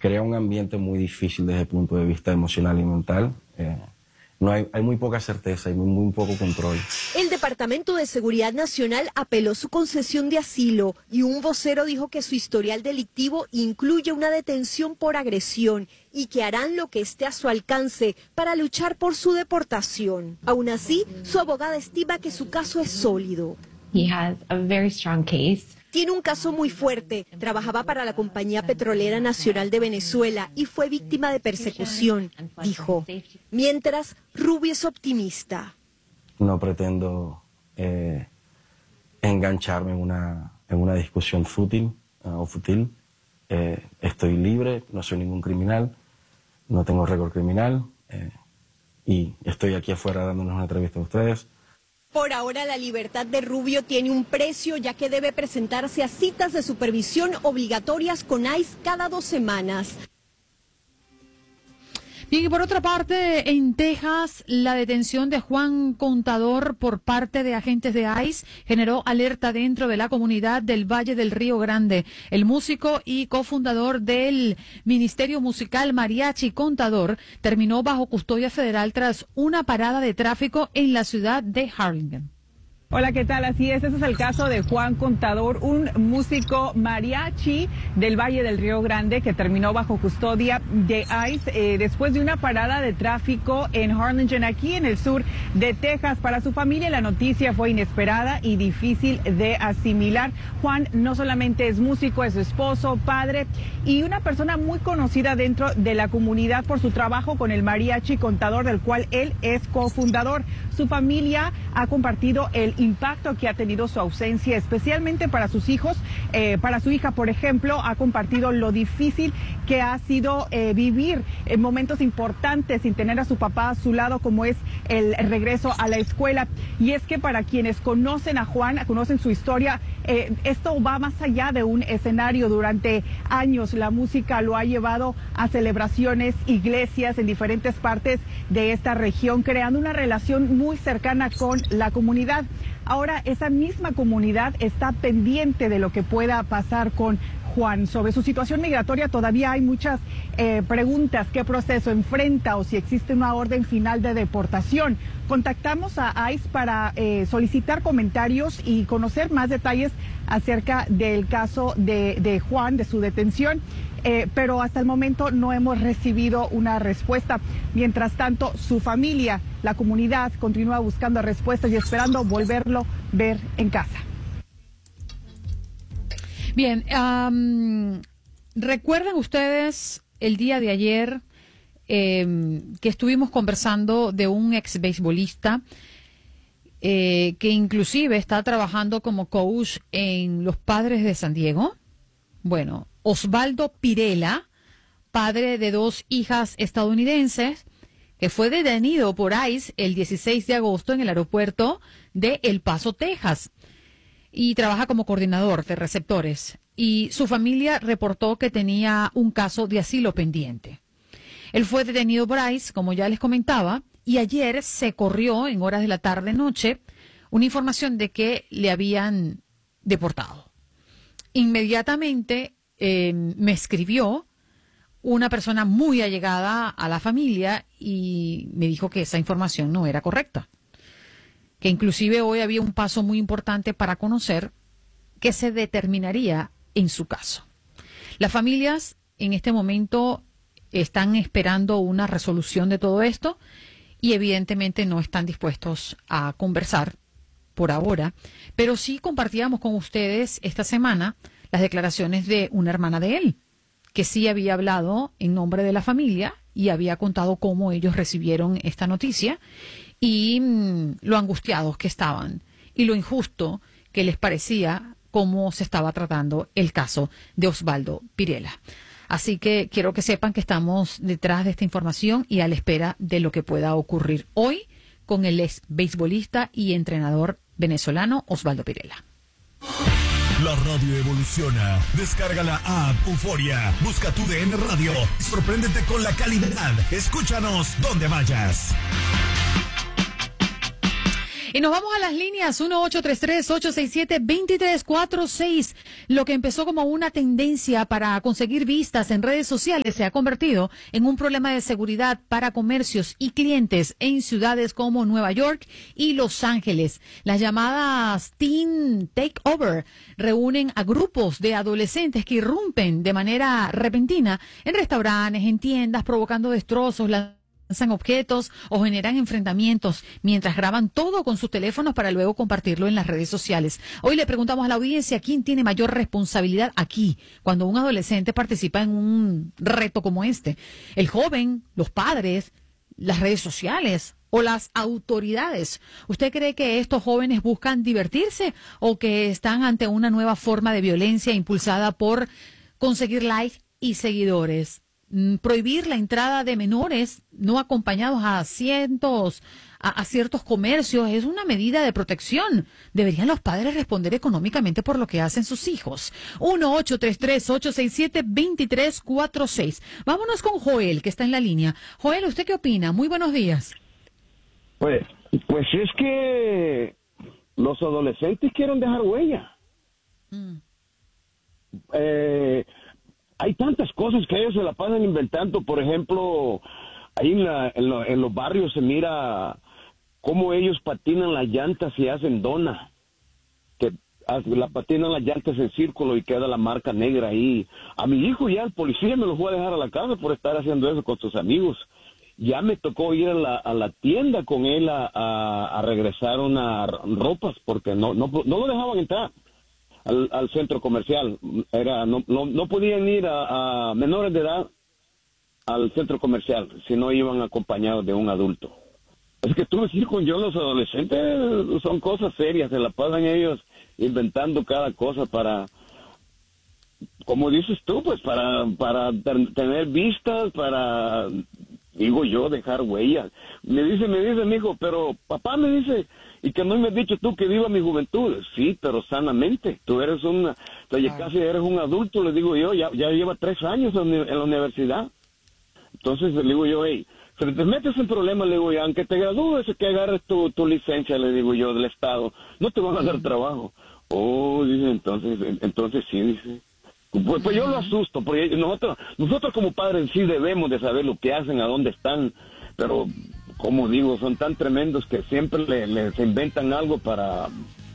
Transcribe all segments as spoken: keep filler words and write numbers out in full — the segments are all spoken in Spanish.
crea un ambiente muy difícil desde el punto de vista emocional y mental. Eh, no hay, hay muy poca certeza, hay muy, muy poco control. El Departamento de Seguridad Nacional apeló su concesión de asilo y un vocero dijo que su historial delictivo incluye una detención por agresión y que harán lo que esté a su alcance para luchar por su deportación. Aún así, su abogada estima que su caso es sólido. He has a very strong case. Tiene un caso muy fuerte. Trabajaba para la Compañía Petrolera Nacional de Venezuela y fue víctima de persecución, dijo. Mientras, Rubio es optimista. No pretendo eh, engancharme en una, en una discusión fútil uh, o fútil. Eh, estoy libre, no soy ningún criminal, no tengo récord criminal eh, y estoy aquí afuera dándonos una entrevista a ustedes. Por ahora la libertad de Rubio tiene un precio, ya que debe presentarse a citas de supervisión obligatorias con ICE cada dos semanas. Bien, y por otra parte, en Texas, la detención de Juan Contador por parte de agentes de ICE generó alerta dentro de la comunidad del Valle del Río Grande. El músico y cofundador del Ministerio Musical Mariachi Contador terminó bajo custodia federal tras una parada de tráfico en la ciudad de Harlingen. Hola, ¿qué tal? Así es, ese es el caso de Juan Contador, un músico mariachi del Valle del Río Grande que terminó bajo custodia de ICE eh, después de una parada de tráfico en Harlingen, aquí en el sur de Texas. Para su familia la noticia fue inesperada y difícil de asimilar. Juan no solamente es músico, es esposo, padre y una persona muy conocida dentro de la comunidad por su trabajo con el Mariachi Contador, del cual él es cofundador. Su familia ha compartido el impacto que ha tenido su ausencia, especialmente para sus hijos. Eh, para su hija, por ejemplo, ha compartido lo difícil que ha sido eh, vivir en momentos importantes sin tener a su papá a su lado, como es el regreso a la escuela. Y es que para quienes conocen a Juan, conocen su historia, eh, esto va más allá de un escenario. Durante años la música lo ha llevado a celebraciones, iglesias en diferentes partes de esta región, creando una relación muy cercana con la comunidad. Ahora esa misma comunidad está pendiente de lo que pueda pasar con Juan. Sobre su situación migratoria todavía hay muchas eh, preguntas. ¿Qué proceso enfrenta o si existe una orden final de deportación? Contactamos a ICE para eh, solicitar comentarios y conocer más detalles acerca del caso de, de Juan, de su detención. Eh, pero hasta el momento no hemos recibido una respuesta. Mientras tanto, su familia, la comunidad, continúa buscando respuestas y esperando volverlo a ver en casa. Bien, um, ¿recuerdan ustedes el día de ayer eh, que estuvimos conversando de un ex beisbolista eh, que inclusive está trabajando como coach en los Padres de San Diego? Bueno, Osvaldo Pirela, padre de dos hijas estadounidenses, que fue detenido por ICE el dieciséis de agosto en el aeropuerto de El Paso, Texas, y trabaja como coordinador de receptores. Y su familia reportó que tenía un caso de asilo pendiente. Él fue detenido por ICE, como ya les comentaba, y ayer se corrió en horas de la tarde-noche una información de que le habían deportado. Inmediatamente eh, me escribió una persona muy allegada a la familia y me dijo que esa información no era correcta, que inclusive hoy había un paso muy importante para conocer qué se determinaría en su caso. Las familias en este momento están esperando una resolución de todo esto y evidentemente no están dispuestos a conversar por ahora, pero sí compartíamos con ustedes esta semana las declaraciones de una hermana de él, que sí había hablado en nombre de la familia y había contado cómo ellos recibieron esta noticia y mmm, lo angustiados que estaban y lo injusto que les parecía cómo se estaba tratando el caso de Osvaldo Pirela. Así que quiero que sepan que estamos detrás de esta información y a la espera de lo que pueda ocurrir hoy con el ex beisbolista y entrenador venezolano Osvaldo Pirela. La radio evoluciona. Descarga la app Euforia. Busca tu D N Radio y sorpréndete con la calidad. Escúchanos donde vayas. Y nos vamos a las líneas uno ocho tres tres, ocho seis siete, dos tres cuatro seis. Lo que empezó como una tendencia para conseguir vistas en redes sociales se ha convertido en un problema de seguridad para comercios y clientes en ciudades como Nueva York y Los Ángeles. Las llamadas Teen Takeover reúnen a grupos de adolescentes que irrumpen de manera repentina en restaurantes, en tiendas, provocando destrozos, lanzan objetos o generan enfrentamientos mientras graban todo con sus teléfonos para luego compartirlo en las redes sociales. Hoy le preguntamos a la audiencia quién tiene mayor responsabilidad aquí cuando un adolescente participa en un reto como este. ¿El joven, los padres, las redes sociales o las autoridades? ¿Usted cree que estos jóvenes buscan divertirse o que están ante una nueva forma de violencia impulsada por conseguir likes y seguidores? Prohibir la entrada de menores no acompañados a cientos, a, a ciertos comercios es una medida de protección. ¿Deberían los padres responder económicamente por lo que hacen sus hijos? uno ocho tres tres, ocho seis siete, dos tres cuatro seis. Vámonos con Joel, que está en la línea. Joel, ¿usted qué opina? Muy buenos días. Pues, pues es que los adolescentes quieren dejar huella. Mm. Eh... Hay tantas cosas que ellos se la pasan inventando. Por ejemplo, ahí en, la, en, lo, en los barrios se mira cómo ellos patinan las llantas y hacen dona. Que la patinan las llantas en círculo y queda la marca negra ahí. A mi hijo ya el policía me lo fue a dejar a la casa por estar haciendo eso con sus amigos. Ya me tocó ir a la, a la tienda con él a, a, a regresar unas ropas porque no, no, no lo dejaban entrar. Al, al centro comercial, era no, no, no podían ir a, a menores de edad al centro comercial si no iban acompañados de un adulto. Es que tú me dices, con yo los adolescentes son cosas serias, se la pasan ellos inventando cada cosa para, como dices tú, pues para, para tener vistas, para, digo yo, dejar huellas. Me dice, me dice mi hijo, pero papá me dice, y que no me has dicho tú que viva mi juventud. Sí, pero sanamente. Tú eres una, claro. Casi eres un adulto, le digo yo, ya, ya lleva tres años en, en la universidad. Entonces le digo yo, hey, si te metes en problemas, le digo yo, aunque te gradúes, que agarres tu, tu licencia, le digo yo, del Estado, no te van a dar trabajo. Oh, dice, entonces, entonces sí, dice. Pues, pues yo lo asusto, porque nosotros, nosotros como padres sí debemos de saber lo que hacen, a dónde están, pero como digo, son tan tremendos que siempre le, les inventan algo para...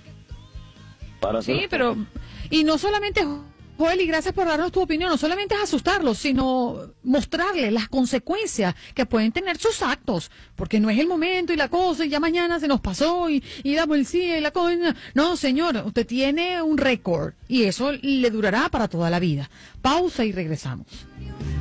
para sí, hacer... pero... Y no solamente, Joel, y gracias por darnos tu opinión, no solamente es asustarlos, sino mostrarles las consecuencias que pueden tener sus actos, porque no es el momento y la cosa, y ya mañana se nos pasó, y, y la policía y la cosa... No, señor, usted tiene un récord, y eso le durará para toda la vida. Pausa y regresamos.